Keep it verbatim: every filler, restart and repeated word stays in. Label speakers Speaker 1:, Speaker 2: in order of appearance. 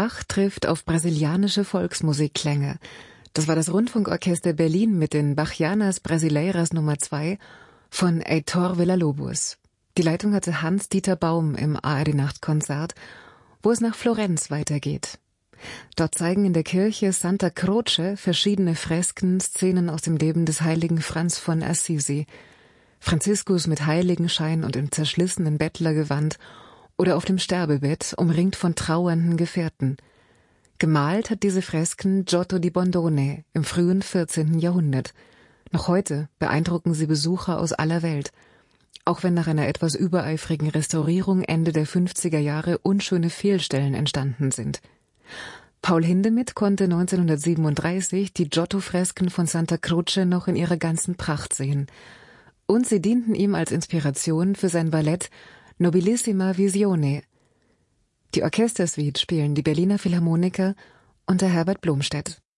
Speaker 1: Bach trifft auf brasilianische Volksmusikklänge. Das war das Rundfunkorchester Berlin mit den Bachianas Brasileiras Nummer zwei von Heitor Villa-Lobos. Die Leitung hatte Hans-Dieter Baum im A R D-Nachtkonzert, wo es nach Florenz weitergeht. Dort zeigen in der Kirche Santa Croce verschiedene Fresken Szenen aus dem Leben des heiligen Franz von Assisi. Franziskus mit Heiligenschein und im zerschlissenen Bettlergewand oder auf dem Sterbebett, umringt von trauernden Gefährten. Gemalt hat diese Fresken Giotto di Bondone im frühen vierzehnten Jahrhundert. Noch heute beeindrucken sie Besucher aus aller Welt, auch wenn nach einer etwas übereifrigen Restaurierung Ende der fünfziger Jahre unschöne Fehlstellen entstanden sind. Paul Hindemith konnte neunzehnhundertsiebenunddreißig die Giotto-Fresken von Santa Croce noch in ihrer ganzen Pracht sehen. Und sie dienten ihm als Inspiration für sein Ballett Nobilissima Visione. Die Orchestersuite spielen die Berliner Philharmoniker unter Herbert Blomstedt.